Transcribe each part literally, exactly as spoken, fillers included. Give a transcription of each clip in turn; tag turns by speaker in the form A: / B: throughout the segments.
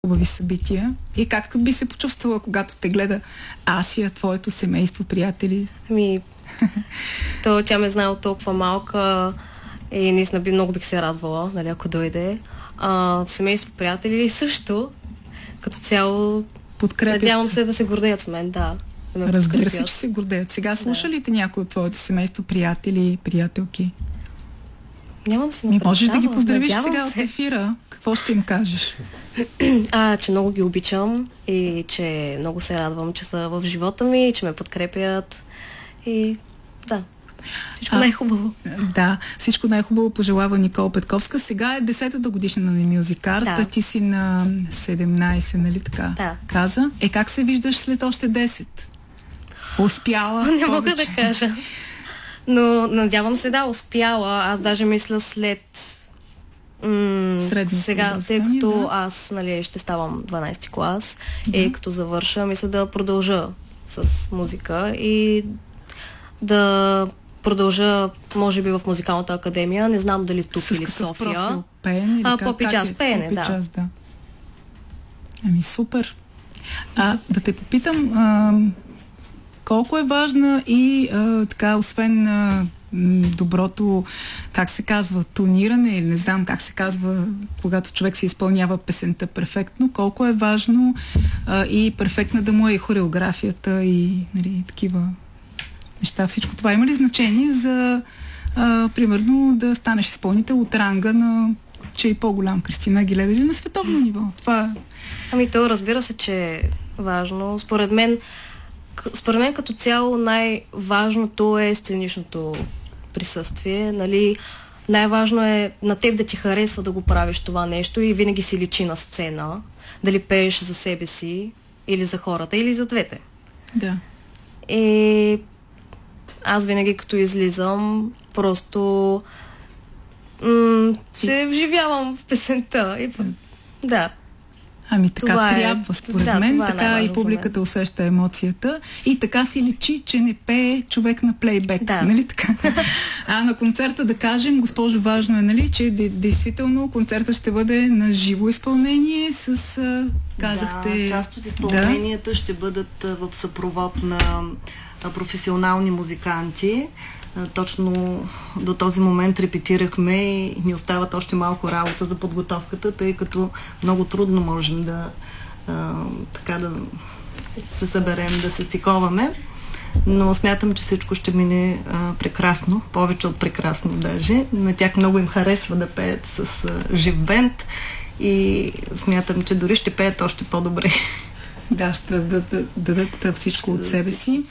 A: хубави събития. И как би се почувствала, когато те гледа Асия, твоето семейство, приятели?
B: Ами, то тя ме знае от толкова малка и наистина би, много бих се радвала, нали, ако дойде. А, в семейство, приятели също, като цяло,
A: подкрепят.
B: Надявам се да се гордеят с мен, да. да
A: Разбира се, че се гордеят. Сега слуша ли те някой от твоето семейство, приятели, приятелки?
B: Нямам се
A: Ми можеш да ги поздравиш
B: Надявам
A: сега
B: се.
A: от ефира. Какво ще им кажеш?
B: А, че много ги обичам и че много се радвам, че са в живота ми и че ме подкрепят. И да, всичко а, най-хубаво.
A: Да, всичко най-хубаво пожелава Никола Петковска. Сега е десетата годишна на Мюзикарт, да. Ти си на седемнайсет, нали така?
B: Да.
A: Каза. Е, как се виждаш след още десет? Успяла?
B: Не
A: повече?
B: мога да кажа. Но надявам се, да, успяла. Аз даже мисля след м- сега, тъй като да. аз, нали, ще ставам дванайсети клас, да. И като завърша, мисля да продължа с музика и да продължа, може би, в музикалната академия. Не знам дали тук
A: с
B: или в София.
A: Профил? Пеене или
B: а,
A: как?
B: Поп и джаз,
A: е?
B: пеене,
A: Поп и
B: да.
A: Джаз, да. Ами супер. А, да те попитам, а, колко е важна и а, така, освен а, доброто, как се казва, тониране или не знам как се казва, когато човек се изпълнява песента перфектно, колко е важно а, и перфектна да му е и хореографията и, нали, такива неща. Всичко това има ли значение за а, примерно да станеш изпълнител от ранга на, че е по-голям Кристина Агилера или на световно ниво? Това...
B: Ами то, разбира се, че е важно. Според мен Според мен като цяло най-важното е сценичното присъствие. Нали? Най-важно е на теб да ти харесва да го правиш това нещо и винаги си личи на сцена. Дали пееш за себе си или за хората, или за двете.
A: Да.
B: И аз винаги като излизам, просто м- се вживявам в песента. И... Да.
A: Ами така
B: това
A: трябва,
B: е,
A: според
B: да,
A: мен,
B: е
A: така и публиката усеща емоцията и така си личи, че не пее човек на плейбек,
B: да.
A: Нали така? А на концерта, да кажем, госпожо, важно е, нали, че действително концертът ще бъде на живо изпълнение с, а, казахте...
C: Да, част от изпълненията да? ще бъдат в съпровод на професионални музиканти. Точно до този момент репетирахме и ни остават още малко работа за подготовката, тъй като много трудно можем да а, така да се съберем, да се циковаме. Но смятам, че всичко ще мине а, прекрасно, повече от прекрасно даже. На тях много им харесва да пеят с а, жив бенд и смятам, че дори ще пеят още по-добре.
A: Да, ще дадат, да, дадат всичко от себе си.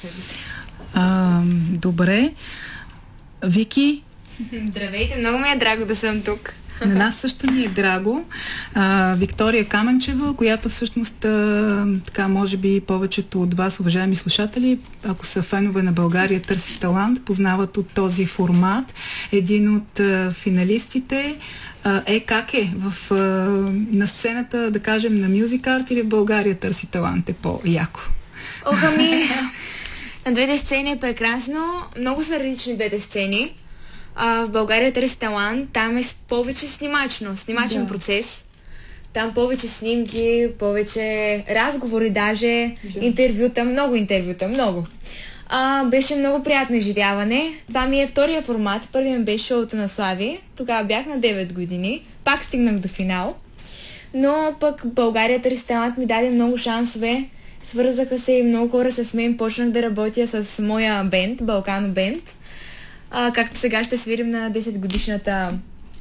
A: А, добре. Вики?
D: Здравейте, много ми е драго да съм тук.
A: На нас също ни е драго. А, Виктория Каменчева, която всъщност а, така, може би повечето от вас, уважаеми слушатели, ако са фенове на България търси талант, познават от този формат. Един от а, финалистите а, е как е в, а, на сцената, да кажем, на Мюзикарт или в България търси талант е по-яко?
D: Ох, ами... На двете сцени е прекрасно. Много са различни двете сцени. А, в България търси талант. Там е повече снимачно, снимачен да. процес. Там повече снимки, повече разговори даже, да. интервюта, много интервюта, много. А, беше много приятно изживяване. Това ми е втория формат. Първият ми беше шоуто на Слави. Тогава бях на девет години. Пак стигнах до финал. Но пък България търси талант ми даде много шансове. Свързаха се и много хора с мен. Почнах да работя с моя бенд, Балкано бенд. А, както сега ще свирим на десет годишната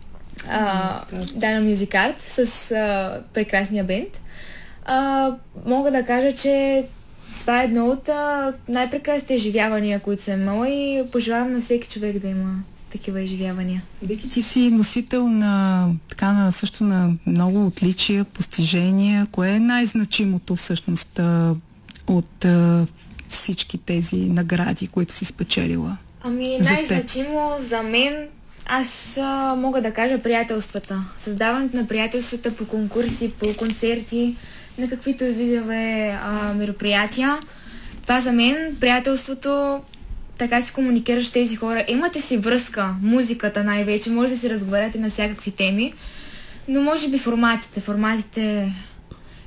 D: а, да, на Мюзикарт с а, прекрасния бенд. А, мога да кажа, че това е едно от а, най-прекрасните изживявания, които съм имала и пожелавам на всеки човек да има такива изживявания.
A: Вики, ти си носител на, така, на също на много отличия, постижения. Кое е най-значимото всъщност от а, всички тези награди, които си спечелила?
D: Ами най-значимо за мен, аз а, мога да кажа приятелствата. Създаването на приятелствата по конкурси, по концерти, на каквито и видове а, мероприятия. Това за мен, приятелството, така си комуникираш с тези хора. Имате си връзка, музиката най-вече, може да си разговаряте на всякакви теми, но може би форматите, форматите